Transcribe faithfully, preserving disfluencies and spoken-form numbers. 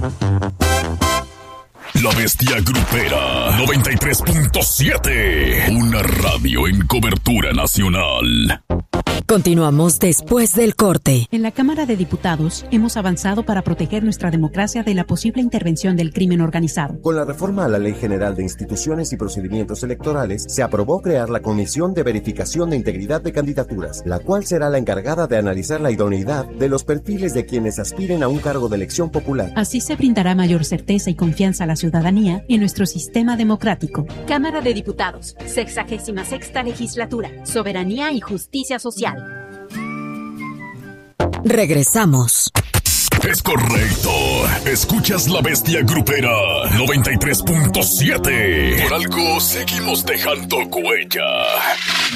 La Bestia Grupera noventa y tres punto siete. Una radio en cobertura nacional. Continuamos después del corte. En la Cámara de Diputados hemos avanzado para proteger nuestra democracia de la posible intervención del crimen organizado. Con la reforma a la Ley General de Instituciones y Procedimientos Electorales, se aprobó crear la Comisión de Verificación de Integridad de Candidaturas, la cual será la encargada de analizar la idoneidad de los perfiles de quienes aspiren a un cargo de elección popular. Así se brindará mayor certeza y confianza a la ciudadanía en nuestro sistema democrático. Cámara de Diputados, sexagésima sexta legislatura, soberanía y justicia social. Regresamos. Es correcto. Escuchas La Bestia Grupera noventa y tres punto siete. Por algo seguimos dejando huella.